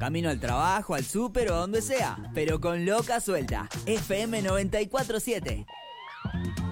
Camino al trabajo, al súper o a donde sea, pero con Loca Suelta. FM 94.7.